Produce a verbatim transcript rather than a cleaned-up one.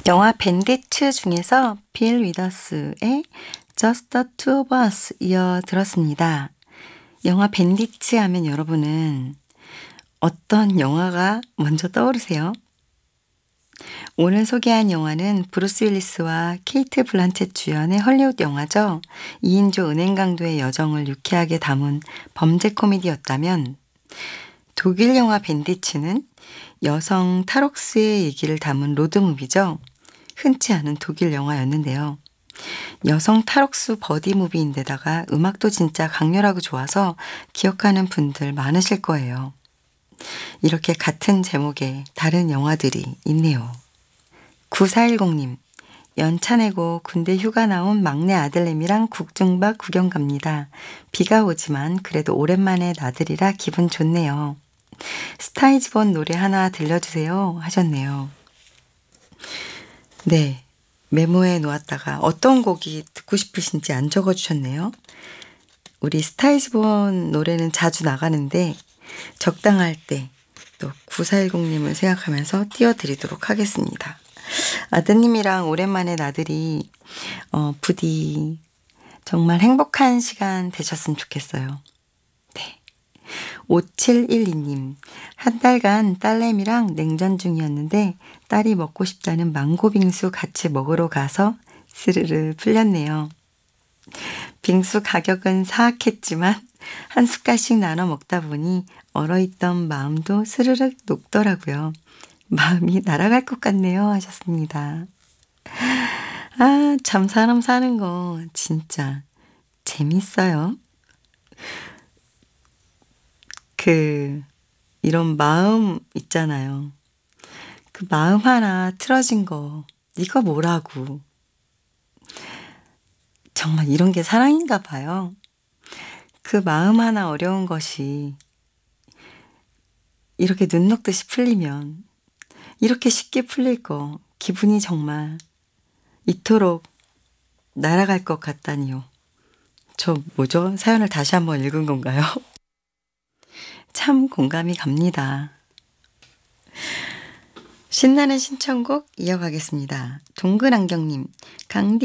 영화 밴디츠 중에서 빌 위더스의 Just the Two of Us 이어 들었습니다. 영화 밴디츠 하면 여러분은 어떤 영화가 먼저 떠오르세요? 오늘 소개한 영화는 브루스 윌리스와 케이트 블란쳇 주연의 헐리우드 영화죠. 이인조 은행강도의 여정을 유쾌하게 담은 범죄 코미디였다면 독일 영화 밴디츠는 여성 탈옥수의 얘기를 담은 로드무비죠. 흔치 않은 독일 영화였는데요. 여성 탈옥수 버디무비인데다가 음악도 진짜 강렬하고 좋아서 기억하는 분들 많으실 거예요. 이렇게 같은 제목의 다른 영화들이 있네요. 구사일공님, 연차 내고 군대 휴가 나온 막내 아들내미랑 국중박 구경 갑니다. 비가 오지만 그래도 오랜만에 나들이라 기분 좋네요. 스타이즈본 노래 하나 들려주세요 하셨네요. 네, 메모해 놓았다가 어떤 곡이 듣고 싶으신지 안 적어주셨네요. 우리 스타이즈본 노래는 자주 나가는데 적당할 때 또 구사일공님을 생각하면서 띄워드리도록 하겠습니다. 아드님이랑 오랜만에 나들이 어, 부디 정말 행복한 시간 되셨으면 좋겠어요. 네. 오칠일이님, 한 달간 딸내미랑 냉전 중이었는데 딸이 먹고 싶다는 망고 빙수 같이 먹으러 가서 스르르 풀렸네요. 빙수 가격은 사악했지만 한 숟갈씩 나눠 먹다 보니 얼어있던 마음도 스르륵 녹더라고요. 마음이 날아갈 것 같네요 하셨습니다. 아, 참 사람 사는 거 진짜 재밌어요. 그 이런 마음 있잖아요. 그 마음 하나 틀어진 거 이거 뭐라고. 정말 이런 게 사랑인가 봐요. 그 마음 하나 어려운 것이 이렇게 눈 녹듯이 풀리면 이렇게 쉽게 풀릴 거 기분이 정말 이토록 날아갈 것 같다니요. 저 뭐죠? 사연을 다시 한번 읽은 건가요? 참 공감이 갑니다. 신나는 신청곡 이어가겠습니다. 동근안경님, 강디